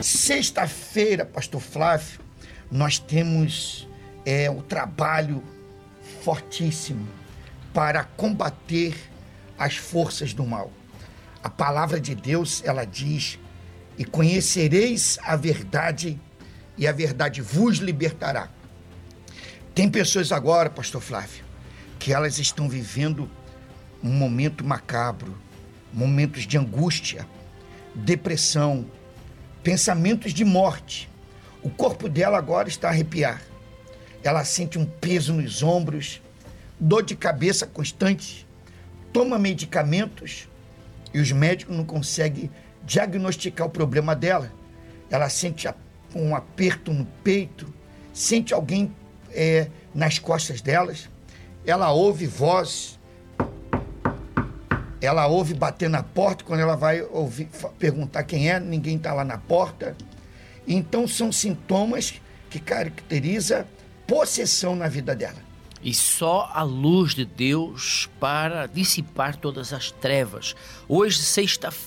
Sexta-feira, pastor Flávio, nós temos um trabalho fortíssimo para combater as forças do mal. A palavra de Deus, ela diz: e conhecereis a verdade, e a verdade vos libertará. Tem pessoas agora, pastor Flávio, que elas estão vivendo um momento macabro, momentos de angústia, depressão, pensamentos de morte. O corpo dela agora está a arrepiar. Ela sente um peso nos ombros, dor de cabeça constante, toma medicamentos e os médicos não conseguem diagnosticar o problema dela. Ela sente um aperto no peito, sente alguém nas costas delas. Ela ouve voz, ela ouve bater na porta. Quando ela vai ouvir, perguntar quem é, ninguém está lá na porta. Então são sintomas que caracterizam possessão na vida dela. E só a luz de Deus para dissipar todas as trevas. Hoje, sexta-feira,